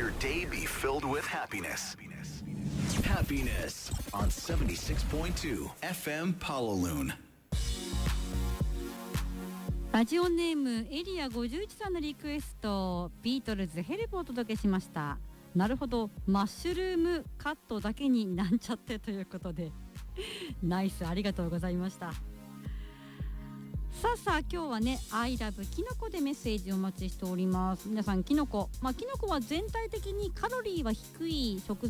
your day be filled with happiness. Happiness on 76.2 FM Pawaloon. ラジオネームエリア51さんのリクエスト、ビートルズヘルプをお届けしました。なるほど、マッシュルームカットだけになんちゃってということでナイス、ありがとうございました。さあ今日はね、I love キノコでメッセージをお待ちしております。皆さん、キノコは全体的にカロリーは低い食材